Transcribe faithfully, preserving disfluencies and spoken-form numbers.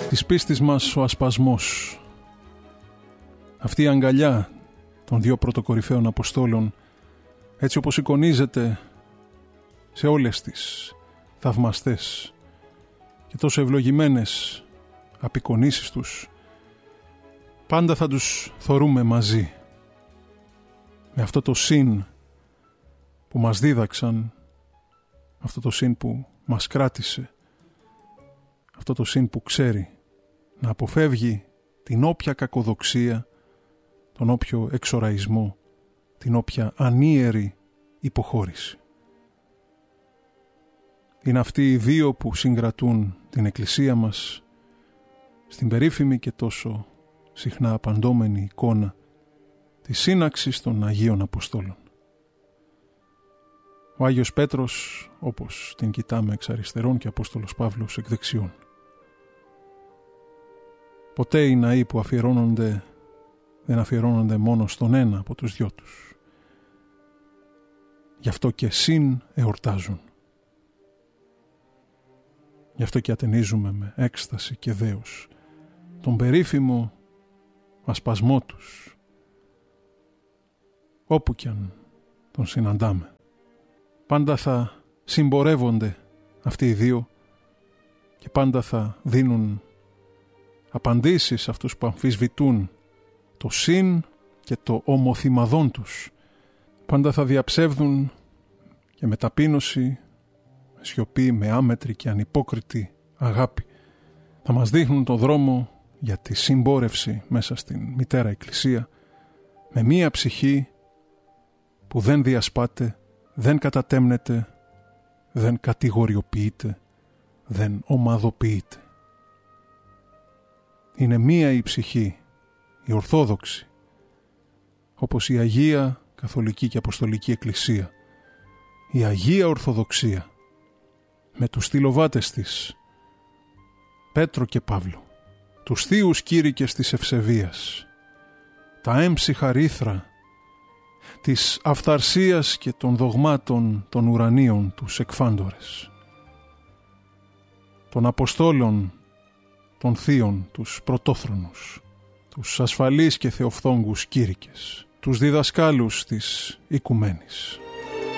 Της πίστης μας ο ασπασμός. Αυτή η αγκαλιά των δύο πρωτοκορυφαίων Αποστόλων, έτσι όπως εικονίζεται σε όλες τις θαυμαστές και τόσο ευλογημένες απεικονίσεις τους, πάντα θα τους θωρούμε μαζί, με αυτό το συν που μας δίδαξαν, αυτό το συν που μας κράτησε, αυτό το συν που ξέρει να αποφεύγει την όποια κακοδοξία, τον όποιο εξοραϊσμό, την όποια ανίερη υποχώρηση. Είναι αυτοί οι δύο που συγκρατούν την Εκκλησία μας στην περίφημη και τόσο συχνά απαντώμενη εικόνα της σύναξης των Αγίων Αποστόλων. Ο Άγιος Πέτρος, όπως την κοιτάμε εξ αριστερών, και ο Απόστολος Παύλος εκ δεξιών. Ποτέ οι ναοί που αφιερώνονται δεν αφιερώνονται μόνο στον ένα από τους δυο τους. Γι' αυτό και συν εορτάζουν. Γι' αυτό και ατενίζουμε με έκσταση και δέος τον περίφημο ασπασμό τους, όπου κι αν τον συναντάμε. Πάντα θα συμπορεύονται αυτοί οι δύο και πάντα θα δίνουν απαντήσεις σε αυτούς που αμφισβητούν το συν και το ομοθυμαδόν τους. Πάντα θα διαψεύδουν και με ταπείνωση, με σιωπή, με άμετρη και ανυπόκριτη αγάπη. Θα μας δείχνουν το δρόμο για τη συμπόρευση μέσα στην Μητέρα Εκκλησία, με μία ψυχή που δεν διασπάται, δεν κατατέμνεται, δεν κατηγοριοποιείται, δεν ομαδοποιείται. Είναι μία η ψυχή, η Ορθόδοξη, όπως η Αγία Καθολική και Αποστολική Εκκλησία, η Αγία Ορθοδοξία, με τους στυλοβάτες της, Πέτρο και Παύλο, τους θείους κήρυκες της ευσεβίας, τα έμψυχα ρήθρα της αυθαρσίας και των δογμάτων των ουρανίων τους εκφάντορες, των Αποστόλων, των θείων τους πρωτόθρονους, τους ασφαλείς και θεοφθόγκους κήρυκες, τους διδασκάλους της οικουμένης.